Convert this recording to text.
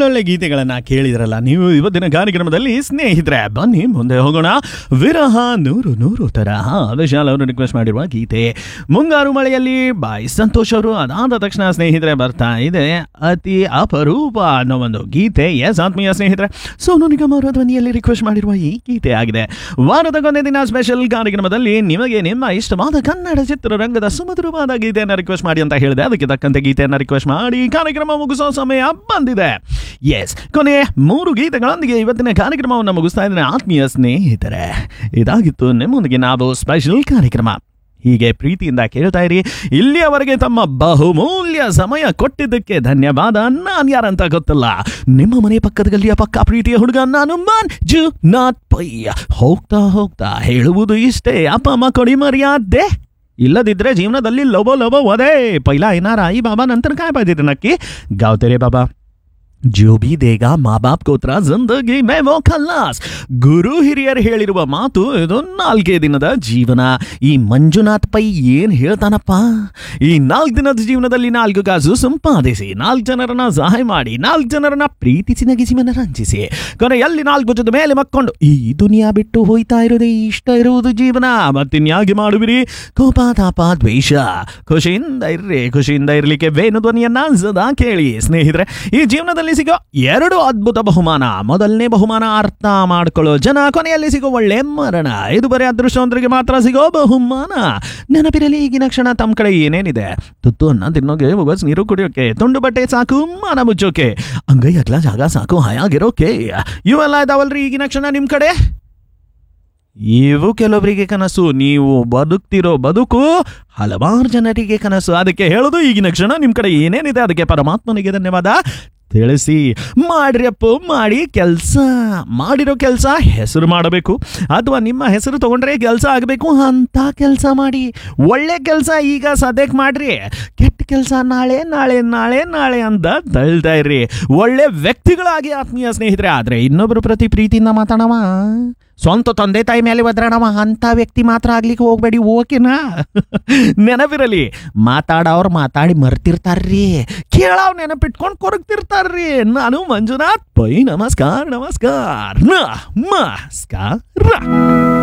ಒಳ್ಳೊಳ್ಳೆ ಗೀತೆಗಳನ್ನು ಕೇಳಿದ್ರಲ್ಲ ನೀವು ಇವತ್ತಿನ ಕಾರ್ಯಕ್ರಮದಲ್ಲಿ. ಸ್ನೇಹಿತರೆ ಬನ್ನಿ ಮುಂದೆ ಹೋಗೋಣ. ವಿರಹ ನೂರು ನೂರು ತರ ವಿಶಾಲ್ ಅವರು ರಿಕ್ವೆಸ್ಟ್ ಮಾಡಿರುವ ಗೀತೆ ಮುಂಗಾರು ಮಳೆಯಲ್ಲಿ ಬಾಯ್ ಸಂತೋಷ್ ಅವರು. ಅದಾದ ತಕ್ಷಣ ಸ್ನೇಹಿತರೆ ಬರ್ತಾ ಇದೆ ಅತಿ ಅಪರೂಪ ಅನ್ನೋ ಒಂದು ಗೀತೆ. ಎಸ್ ಆತ್ಮೀಯ ಸ್ನೇಹಿತರೆ, ಸೋನು ನಿಗಮ್ ಅವರ ಧ್ವನಿಯಲ್ಲಿ ರಿಕ್ವೆಸ್ಟ್ ಮಾಡಿರುವ ಈ ಗೀತೆ ಆಗಿದೆ. ವಾರದ ಕೊನೆ ದಿನ ಸ್ಪೆಷಲ್ ಕಾರ್ಯಕ್ರಮದಲ್ಲಿ ನಿಮಗೆ ನಿಮ್ಮ ಇಷ್ಟವಾದ ಕನ್ನಡ ಚಿತ್ರರಂಗದ ಸುಮಧುರವಾದ ಗೀತೆಯನ್ನು ರಿಕ್ವೆಸ್ಟ್ ಮಾಡಿ ಅಂತ ಹೇಳಿದೆ. ಅದಕ್ಕೆ ತಕ್ಕಂತೆ ಗೀತೆಯನ್ನು ರಿಕ್ವೆಸ್ಟ್ ಮಾಡಿ ಕಾರ್ಯಕ್ರಮ ಮುಗಿಸೋ ಸಮಯ ಬಂದಿದೆ. ಎಸ್, ಕೊನೆ 3 ಗೀತೆಗಳೊಂದಿಗೆ ಇವತ್ತಿನ ಕಾರ್ಯಕ್ರಮವನ್ನು ಮುಗಿಸ್ತಾ ಇದ್ದೇನೆ ಆತ್ಮೀಯ ಸ್ನೇಹಿತರೆ. ಇದಾಗಿತ್ತು ನಿಮ್ಮೊಂದಿಗೆ ನಾವು ಸ್ಪೆಷಲ್ ಕಾರ್ಯಕ್ರಮ. ಹೀಗೆ ಪ್ರೀತಿಯಿಂದ ಕೇಳ್ತಾ ಇರಿ. ಇಲ್ಲಿಯವರೆಗೆ ತಮ್ಮ ಬಹುಮೂಲ್ಯ ಸಮಯ ಕೊಟ್ಟಿದ್ದಕ್ಕೆ ಧನ್ಯವಾದ. ನಾನು ಯಾರಂತ ಗೊತ್ತಿಲ್ಲ, ನಿಮ್ಮ ಮನೆ ಪಕ್ಕದ ಗಲ್ಲಿಯ ಪಕ್ಕ ಪ್ರೀತಿಯ ಹುಡುಗ ನಾನು ಮಂಜುನಾಥ್ ಪೈ. ಹೋಗ್ತಾ ಹೋಗ್ತಾ ಹೇಳುವುದು ಇಷ್ಟೇ, ಅಪ್ಪ ಅಮ್ಮ ಕೊಡಿ ಮರ್ಯಾದೆ. ಇಲ್ಲದಿದ್ರೆ ಜೀವನದಲ್ಲಿ ಲೋಬೋ ಒದೇ ಪೈಲಾ ಏನಾರ आई बाबा नंतर काय पाहिजे नक्की गाव तेरे बाबा जो भी देगा माँ बाप को ತರ ಜಿಂದಗಿ ಮೇ ವೋ ಖಲ್ಲಾಸ್. ಗುರು ಹಿರಿಯರು ಹೇಳಿರುವ ಮಾತು ಇದು. 4 ದಿನದ ಜೀವನ. ಈ ಮಂಜುನಾಥ್ ಪೈ ಏನ್ ಹೇಳ್ತಾನಪ್ಪ, ಈ 4 ದಿನದ ಜೀವನದಲ್ಲಿ 4 ಕಾಸು ಸಂಪಾದಿಸಿ, 4 ಜನರನ್ನ ಸಹಾಯ ಮಾಡಿ, 4 ಜನರನ್ನ ಪ್ರೀತಿಸಿ ನಗಿಸಿ ಮನರಂಜಿಸಿ, ಕೊನೆಯಲ್ಲಿ 4 ಭುಜದ ಮೇಲೆ ಮಕ್ಕೊಂಡು ಈ ದುನಿಯಾ ಬಿಟ್ಟು ಹೋಯ್ತಾ ಇರೋದೇ ಇಷ್ಟ ಇರುವುದು ಜೀವನ. ಮತ್ತಿನ್ಯಾಗೆ ಮಾಡುವಿರಿ ಕೋಪ ತಾಪ ದ್ವೇಷ. ಖುಷಿಯಿಂದ ಇರ್ಲಿಕ್ಕೆ ವೇಣು ಧ್ವನಿಯನ್ನ ಸದಾ ಕೇಳಿ. ಸ್ನೇಹಿತರೆ, ಈ ಜೀವನದಲ್ಲಿ ಸಿಗೋ 2 ಅದ್ಭುತ ಬಹುಮಾನ. ಮೊದಲನೇ ಬಹುಮಾನ ಅರ್ಥ ಮಾಡ್ಕೊಳ್ಳೋ ಜನ, ಕೊನೆಯಲ್ಲಿ ಸಿಗೋ ಒಳ್ಳೆ ಮರಣ. ಇದು ಬರೀ ಅದೃಷ್ಟವಂತರಿಗೆ ಮಾತ್ರ ಸಿಗೋ ಬಹುಮಾನ. ನೆನಪಿರಲಿ, ಈಗಿನ ಕ್ಷಣ ತಮ್ಮ ಕಡೆ ಏನೇನಿದೆ, ತುತ್ತು ಅನ್ನ ತಿನ್ನೋಕೆ, ಬಸ್ ನೀರು ಕುಡಿಯೋಕೆ, ತುಂಡು ಬಟ್ಟೆ ಸಾಕು ಮಾನ ಮುಚ್ಚೋಕೆ, ಅಂಗೈ ಅಗ್ಲ ಜಾಗ ಸಾಕು ಹಾಯಾಗಿರೋಕೆ, ಇವೆಲ್ಲ ಇದಾವಲ್ರಿ ಈಗಿನ ಕ್ಷಣ ನಿಮ್ ಕಡೆ. ಇವು ಕೆಲವರಿಗೆ ಕನಸು. ನೀವು ಬದುಕ್ತಿರೋ ಬದುಕು ಹಲವಾರು ಜನರಿಗೆ ಕನಸು. ಅದಕ್ಕೆ ಹೇಳೋದು ಈಗಿನ ಕ್ಷಣ ನಿಮ್ಮ ಕಡೆ ಏನೇನಿದೆ ಅದಕ್ಕೆ ಪರಮಾತ್ಮನಿಗೆ ಧನ್ಯವಾದ ತಿಳಿಸಿ. ಮಾಡ್ರಿಯಪ್ಪ ಮಾಡಿ ಕೆಲಸ. ಮಾಡಿರೋ ಕೆಲಸ ಹೆಸರು ಮಾಡಬೇಕು, ಅಥವಾ ನಿಮ್ಮ ಹೆಸರು ತಗೊಂಡ್ರೆ ಕೆಲಸ ಆಗಬೇಕು ಅಂತ ಕೆಲಸ ಮಾಡಿ. ಒಳ್ಳೆ ಕೆಲಸ ಈಗ ಸದ್ಯಕ್ಕೆ ಮಾಡ್ರಿ, ಕೆಟ್ಟ ಕೆಲಸ ನಾಳೆ ನಾಳೆ ನಾಳೆ ನಾಳೆ ಅಂತ ತಳ್ತಾ ಇರ್ರಿ. ಒಳ್ಳೆ ವ್ಯಕ್ತಿಗಳಾಗಿ ಆತ್ಮೀಯ ಸ್ನೇಹಿತರೆ. ಆದರೆ ಇನ್ನೊಬ್ಬರು ಪ್ರತಿ ಪ್ರೀತಿಯಿಂದ ಮಾತಾಡವ, ಸ್ವಂತ ತಂದೆ ತಾಯಿ ಮೇಲೆ ಒದ್ರಾಡವ ಅಂತ ವ್ಯಕ್ತಿ ಮಾತ್ರ ಆಗ್ಲಿಕ್ಕೆ ಹೋಗ್ಬೇಡಿ, ಓಕೆನಾ? ನೆನಪಿರಲಿ, ಮಾತಾಡೋರು ಮಾತಾಡಿ ಮರ್ತಿರ್ತಾರ್ರಿ, ಕೇಳವ್ ನೆನಪಿಟ್ಕೊಂಡು ಕೊರಗ್ತಿರ್ತಾರ್ರಿ. ನಾನು ಮಂಜುನಾಥ್ ಪೈ. ನಮಸ್ಕಾರ.